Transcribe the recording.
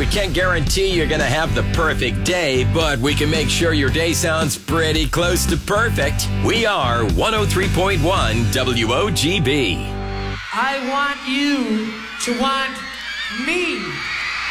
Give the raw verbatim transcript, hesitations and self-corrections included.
We can't guarantee you're going to have the perfect day, but we can make sure your day sounds pretty close to perfect. We are one oh three point one W O G B. I want you to want me.